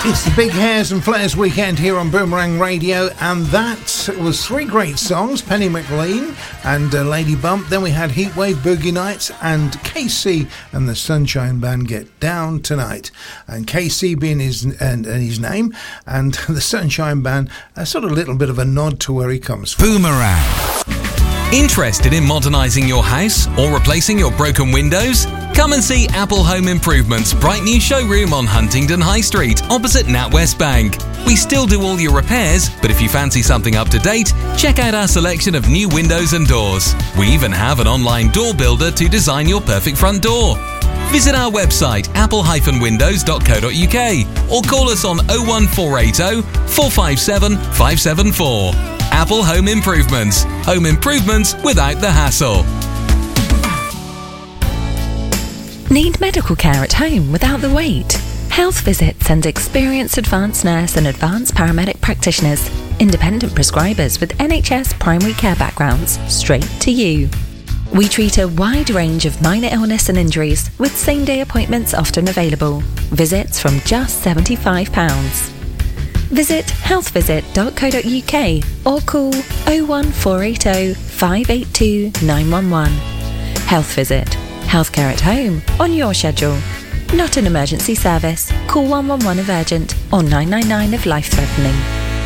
It's the Big Hairs and Flares weekend here on Boomerang Radio, and that was three great songs, Penny McLean and Lady Bump. Then we had Heatwave, Boogie Nights, and KC and the Sunshine Band, Get Down Tonight. And KC being his name, and the Sunshine Band, a sort of little bit of a nod to where he comes from. Boomerang. Interested in modernising your house or replacing your broken windows? Come and see Apple Home Improvements' bright new showroom on Huntingdon High Street, opposite NatWest Bank. We still do all your repairs, but if you fancy something up to date, check out our selection of new windows and doors. We even have an online door builder to design your perfect front door. Visit our website apple-windows.co.uk or call us on 01480 457 574. Apple Home Improvements. Home improvements without the hassle. Need medical care at home without the wait? Health Visit sends experienced advanced nurse and advanced paramedic practitioners, independent prescribers with NHS primary care backgrounds, straight to you. We treat a wide range of minor illness and injuries, with same-day appointments often available. Visits from just £75. Visit healthvisit.co.uk or call 01480 582 911. Health Visit. Healthcare at home on your schedule. Not an emergency service. Call 111 if urgent or 999 if life-threatening.